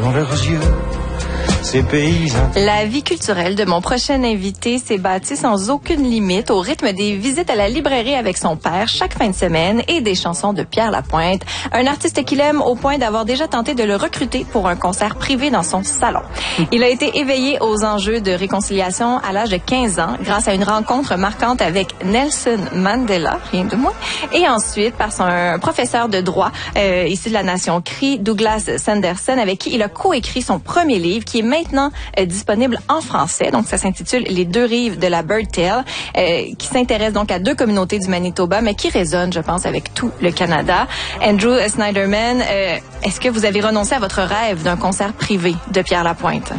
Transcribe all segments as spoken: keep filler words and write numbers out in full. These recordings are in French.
dans leurs yeux. Ces paysans. La vie culturelle de mon prochain invité s'est bâtie sans aucune limite au rythme des visites à la librairie avec son père chaque fin de semaine et des chansons de Pierre Lapointe, un artiste qu'il aime au point d'avoir déjà tenté de le recruter pour un concert privé dans son salon. Il a été éveillé aux enjeux de réconciliation à l'âge de quinze ans grâce à une rencontre marquante avec Nelson Mandela, rien de moins, et ensuite par son professeur de droit euh, ici de la Nation Cri, Douglas Sanderson, avec qui il a coécrit son premier livre qui est maintenant euh, disponible en français. Donc, ça s'intitule Les deux rives de la Bird Tale, euh, qui s'intéresse donc à deux communautés du Manitoba, mais qui résonne, je pense, avec tout le Canada. Andrew Snyderman, euh, est-ce que vous avez renoncé à votre rêve d'un concert privé de Pierre Lapointe?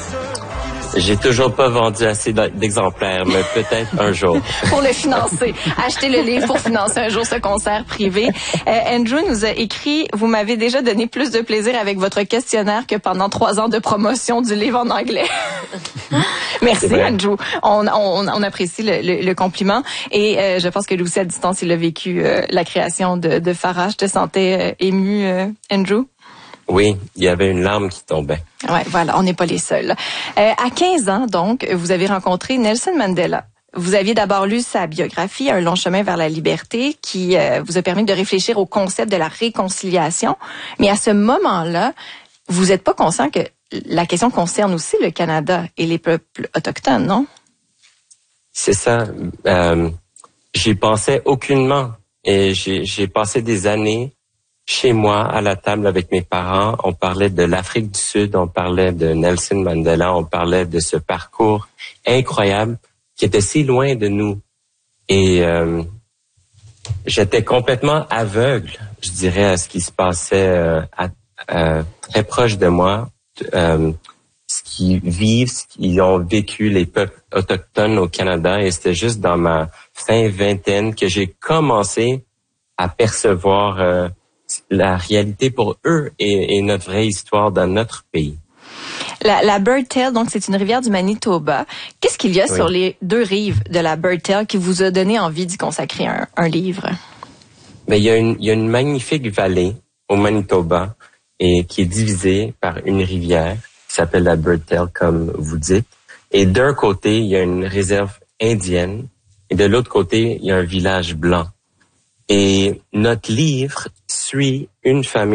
J'ai toujours pas vendu assez d'exemplaires, mais peut-être un jour. Pour le financer. Acheter le livre pour financer un jour ce concert privé. Euh, Andrew nous a écrit « Vous m'avez déjà donné plus de plaisir avec votre questionnaire que pendant trois ans de promotion du livre en anglais. » Merci, Andrew. On, on, on apprécie le, le, le compliment. Et euh, je pense que lui aussi, à distance, il a vécu euh, la création de, de Farah. Je te sentais euh, ému, euh, Andrew? Oui, il y avait une larme qui tombait. Ouais, voilà, on n'est pas les seuls. Euh, à quinze ans, donc, vous avez rencontré Nelson Mandela. Vous aviez d'abord lu sa biographie, Un long chemin vers la liberté, qui euh, vous a permis de réfléchir au concept de la réconciliation. Mais à ce moment-là, vous n'êtes pas conscient que la question concerne aussi le Canada et les peuples autochtones, non? C'est ça. Euh, j'y pensais aucunement. Et j'ai, j'ai passé des années chez moi, à la table avec mes parents. On parlait de l'Afrique du Sud, on parlait de Nelson Mandela, on parlait de ce parcours incroyable qui était si loin de nous. Et euh, j'étais complètement aveugle, je dirais, à ce qui se passait euh, à, euh, très proche de moi, euh, ce qu'ils vivent, ce qu'ils ont vécu les peuples autochtones au Canada. Et c'était juste dans ma fin vingtaine que j'ai commencé à percevoir euh, la réalité pour eux et, et notre vraie histoire dans notre pays. La, la Bird Tale, donc, c'est une rivière du Manitoba. Qu'est-ce qu'il y a oui. sur les deux rives de la Bird Tale qui vous a donné envie d'y consacrer un, un livre? Mais il y a une, il y a une magnifique vallée au Manitoba et qui est divisée par une rivière qui s'appelle la Bird Tale, comme vous dites. Et d'un côté, il y a une réserve indienne et de l'autre côté, il y a un village blanc. Et notre livre suit une famille